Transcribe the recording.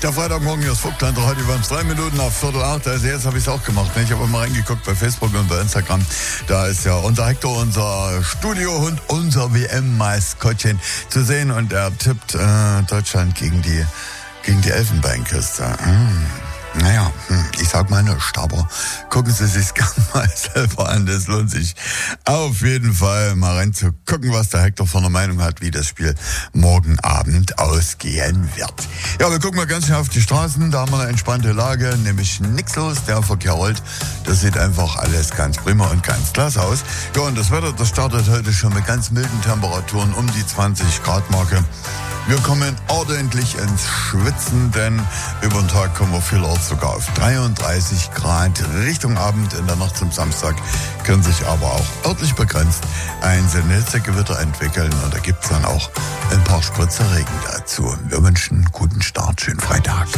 Der Freitagmorgen hier ist Vogtland, heute waren es 3 Minuten nach 7:45. Also jetzt habe ich es auch gemacht. Ne? Ich habe mal reingeguckt bei Facebook und bei Instagram. Da ist ja unser Hector, unser Studiohund, unser WM-Maskottchen zu sehen. Und er tippt Deutschland gegen die Elfenbeinküste. Naja, ich sag mal nichts, aber gucken Sie sich's gerne mal selber an. Das lohnt sich auf jeden Fall mal reinzugucken, was der Hector von der Meinung hat, wie das Spiel morgen Abend ausgehen wird. Ja, wir gucken mal ganz schnell auf die Straßen. Da haben wir eine entspannte Lage, nämlich nichts los. Der Verkehr rollt. Das sieht einfach alles ganz prima und ganz klasse aus. Ja, und das Wetter, das startet heute schon mit ganz milden Temperaturen um die 20 Grad Marke. Wir kommen ordentlich ins Schwitzen, denn über den Tag kommen wir vielerorts sogar auf 33 Grad. Richtung Abend in der Nacht zum Samstag können sich aber auch örtlich begrenzt einzelne Hitzegewitter entwickeln. Und da gibt's dann auch ein paar Spritzer Regen dazu. Wir wünschen einen guten Start, schönen Freitag.